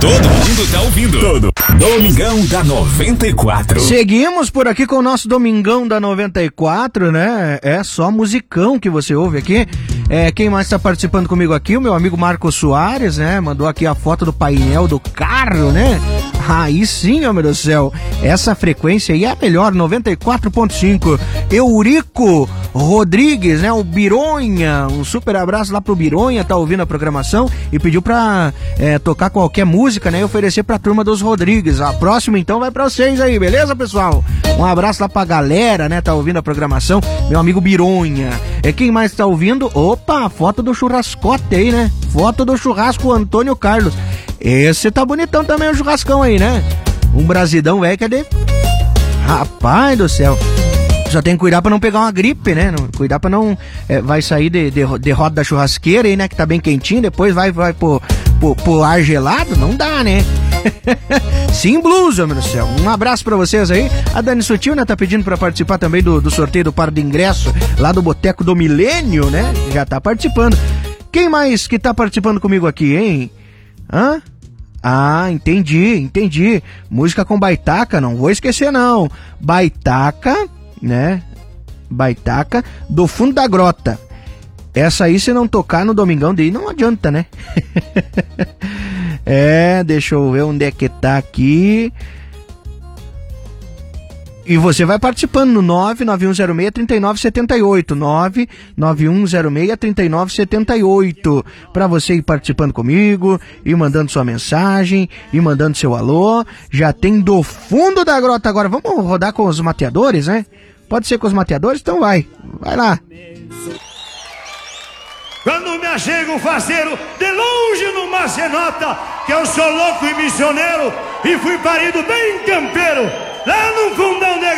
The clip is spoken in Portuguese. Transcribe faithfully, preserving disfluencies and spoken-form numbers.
Todo mundo tá ouvindo. Todo. Domingão da noventa e quatro. Seguimos por aqui com o nosso Domingão da noventa e quatro, né? É só musicão que você ouve aqui. É, quem mais tá participando comigo aqui? O meu amigo Marcos Soares, né? Mandou aqui a foto do painel do carro, né? Aí sim, meu Deus do céu. Essa frequência aí é a melhor, noventa e quatro ponto cinco. Eurico Rodrigues, né? O Bironha. Um super abraço lá pro Bironha, tá ouvindo a programação e pediu pra é, tocar qualquer música, né? E oferecer pra turma dos Rodrigues. A próxima então vai pra vocês aí, beleza, pessoal? Um abraço lá pra galera, né? Tá ouvindo a programação. Meu amigo Bironha. É, quem mais tá ouvindo? Opa, foto do churrascote aí, né? Foto do churrasco Antônio Carlos. Esse tá bonitão também, o churrascão aí, né? Um brasidão, velho, cadê? Rapaz do céu. Só tem que cuidar pra não pegar uma gripe, né? Cuidar pra não... É, vai sair de, de, de roda da churrasqueira aí, né? Que tá bem quentinho, depois vai, vai pro, pro, pro ar gelado, não dá, né? Sim, blusa, meu Deus do céu. Um abraço pra vocês aí. A Dani Sutil, né, tá pedindo pra participar também do, do sorteio do par de ingresso lá do Boteco do Milênio, né? Já tá participando. Quem mais que tá participando comigo aqui, hein? Hã? Ah, entendi, entendi. Música com Baitaca, não vou esquecer não. Baitaca, né? Baitaca do Fundo da Grota. Essa aí, se não tocar no Domingão daí, não adianta, né? É, deixa eu ver onde é que tá aqui. E você vai participando no nove nove um zero seis, três nove sete oito, nove nove um zero seis, três nove sete oito, para você ir participando comigo, ir mandando sua mensagem, ir mandando seu alô. Já tem do Fundo da Grota agora. Vamos rodar com os mateadores, né? Pode ser com os mateadores? Então vai, vai lá. Quando me achego faceiro, de longe numa cenota, que eu sou louco e missioneiro, e fui parido bem campeiro, lá no fundão de